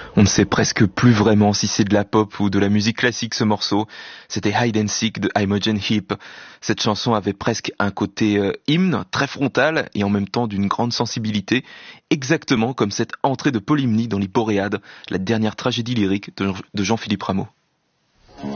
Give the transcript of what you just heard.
On ne sait presque plus vraiment si c'est de la pop ou de la musique classique ce morceau. C'était Hide and Seek de Imogen Heap. Cette chanson avait presque un côté hymne, très frontal et en même temps d'une grande sensibilité, exactement comme cette entrée de Polymnie dans les Boréades, la dernière tragédie lyrique de Jean-Philippe Rameau.